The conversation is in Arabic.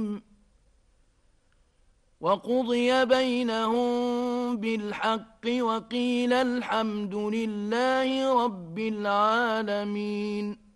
وقضي بينهم بالحق وقيل الحمد لله رب العالمين.